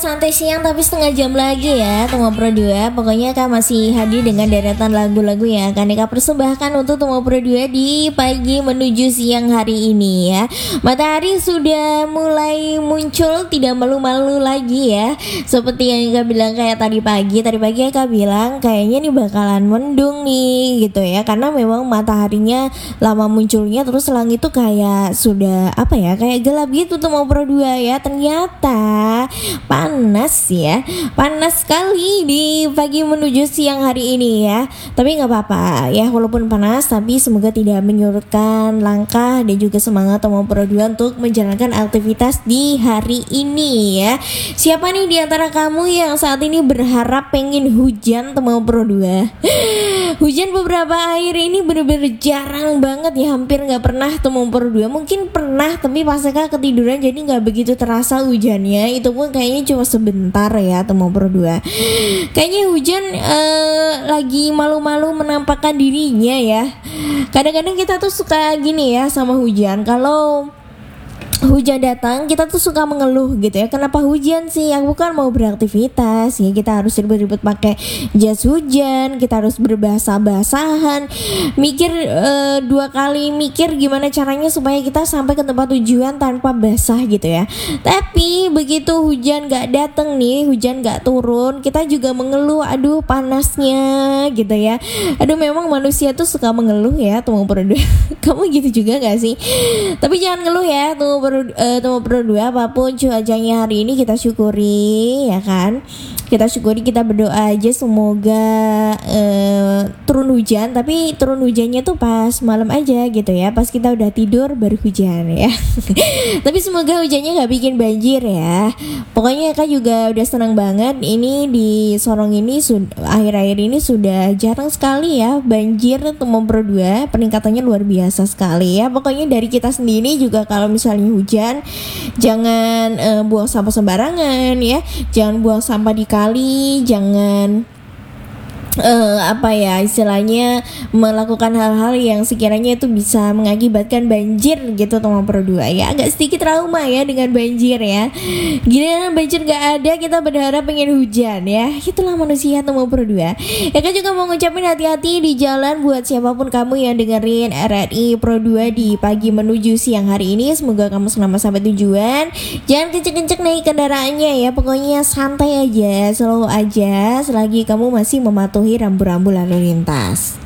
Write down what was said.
santai siang tapi setengah jam lagi ya Temo Pro 2. Pokoknya Kak masih hadir dengan deretan lagu-lagu yang akan Kak persembahkan untuk Temo Pro 2 di pagi menuju siang hari ini ya. Matahari sudah mulai muncul, tidak malu-malu lagi ya. Seperti yang Kak bilang kayak tadi pagi Kak bilang kayaknya nih bakalan mendung nih gitu ya. Karena memang mataharinya lama munculnya, terus langit tuh kayak sudah apa ya, kayak gelap gitu Temo Pro 2 ya. Ternyata panas ya, panas sekali di pagi menuju siang hari ini ya. Tapi nggak apa-apa ya, walaupun panas tapi semoga tidak menyurutkan langkah dan juga semangat Temo Pro 2 untuk menjalankan aktivitas di hari ini ya. Siapa nih di antara kamu yang saat ini berharap pengen hujan Temo Pro 2? Hujan beberapa akhir ini bener-bener jarang banget ya, hampir nggak pernah Temo Pro 2. Mungkin pernah tapi pas Kak ketiduran jadi nggak begitu terasa hujannya. Itu pun kayaknya cuma sebentar ya Temo Pro 2. Kayaknya hujan lagi malu-malu menampakkan dirinya ya. Kadang-kadang kita tuh suka gini ya sama hujan. Kalau hujan datang kita tuh suka mengeluh gitu ya, kenapa hujan sih, aku kan mau beraktivitas ya, kita harus ribet-ribet pakai jas hujan, kita harus berbasah-basahan, mikir dua kali mikir gimana caranya supaya kita sampai ke tempat tujuan tanpa basah gitu ya. Tapi begitu hujan gak datang nih, hujan gak turun, kita juga mengeluh, aduh panasnya gitu ya. Aduh memang manusia tuh suka mengeluh ya Temo Pro 2. Kamu gitu juga gak sih? Tapi jangan ngeluh ya Temo Pro 2, apapun cuacanya hari ini kita syukuri ya kan. Kita syukuri, kita berdoa aja semoga turun hujan. Tapi turun hujannya tuh pas malam aja gitu ya, pas kita udah tidur baru hujan ya. Tapi semoga hujannya gak bikin banjir ya. Pokoknya Kak juga udah senang banget ini di Sorong ini akhir-akhir ini sudah jarang sekali ya banjir Temo Pro 2. Peningkatannya luar biasa sekali ya. Pokoknya dari kita sendiri juga kalau misalnya hujan jangan buang sampah sembarangan ya. Jangan buang sampah di kali, jangan apa ya istilahnya melakukan hal-hal yang sekiranya itu bisa mengakibatkan banjir gitu Temo Pro 2 ya. Agak sedikit trauma ya dengan banjir ya. Giliran banjir gak ada kita berharap pengen hujan ya. Itulah manusia Temo Pro 2 ya. Kan juga mau ngucapin hati-hati di jalan buat siapapun kamu yang dengerin RRI Pro 2 di pagi menuju siang hari ini. Semoga kamu selamat sampai tujuan. Jangan kenceng-kenceng naik kendaraannya ya. Pokoknya santai aja, slow aja selagi kamu masih mematuhi rambu-rambu lalu lintas.